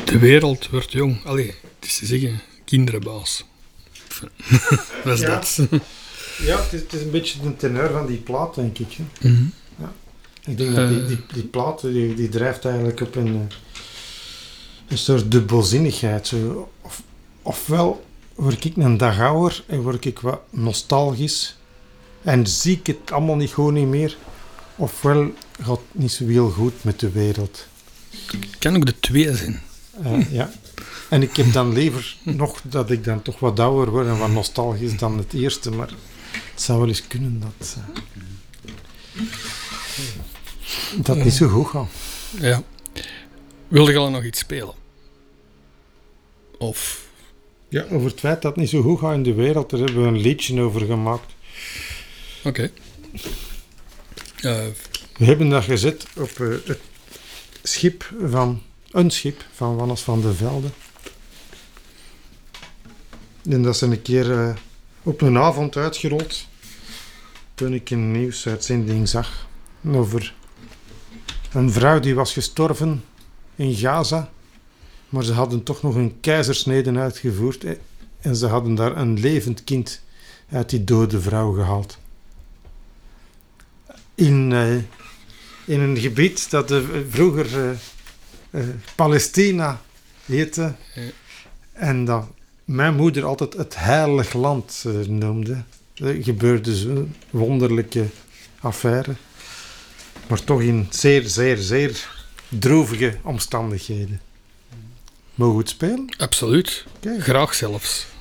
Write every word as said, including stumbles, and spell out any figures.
De wereld wordt jong. Allee, het is te zeggen, kinderenbaas. Dat is Ja. dat. Ja, het is, het is een beetje de teneur van die plaat, denk ik. Hè. Mhm. Ik denk dat die, Eh. die, die plaat die, die drijft eigenlijk op een, eh, een soort dubbelzinnigheid. Zo. Of, ofwel word ik een dag ouder en word ik wat nostalgisch en zie ik het allemaal niet gewoon niet meer. Ofwel gaat het niet zo heel goed met de wereld. Kan ook de twee zijn. Uh, ja. En ik heb dan liever nog dat ik dan toch wat ouder word en wat nostalgisch dan het eerste, maar het zou wel eens kunnen dat uh, dat niet zo goed gaat. Ja. Wilde je al nog iets spelen? Of... Ja, over het feit dat het niet zo goed gaat in de wereld, daar hebben we een liedje over gemaakt. Oké. Okay. Uh, we hebben dat gezet op uh, het schip van, een schip van Wannes van de Velde. En dat is een keer uh, op een avond uitgerold, toen ik een nieuwsuitzending zag over een vrouw die was gestorven in Gaza, maar ze hadden toch nog een keizersnede uitgevoerd en ze hadden daar een levend kind uit die dode vrouw gehaald. In, uh, in een gebied dat uh, vroeger uh, uh, Palestina heette ja. En dat mijn moeder altijd het heilig land uh, noemde. Er gebeurde zo'n wonderlijke affaire, maar toch in zeer, zeer, zeer droevige omstandigheden. Mogen we het spelen? Absoluut. Kijk. Graag zelfs.